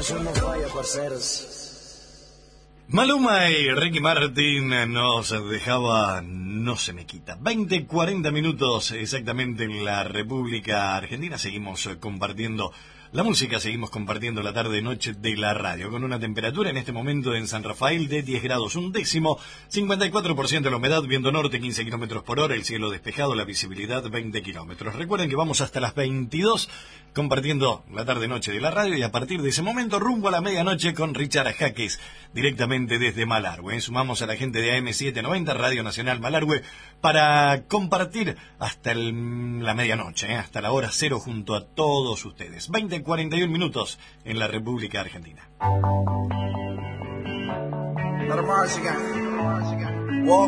corazón no falla, parceros. Maluma y Ricky Martin nos dejaba No se me quita. 40 minutos exactamente en la República Argentina. Seguimos compartiendo la música, seguimos compartiendo la tarde-noche de la radio, con una temperatura en este momento en San Rafael de 10 grados un décimo, 54% la humedad, viento norte 15 kilómetros por hora, el cielo despejado, la visibilidad 20 kilómetros. Recuerden que vamos hasta las 22 compartiendo la tarde-noche de la radio y a partir de ese momento rumbo a la medianoche con Richard Jaques, directamente desde Malargüe. Sumamos a la gente de AM790, Radio Nacional Malargüe, para compartir hasta la medianoche, hasta la hora cero junto a todos ustedes. 41 minutos en la República Argentina.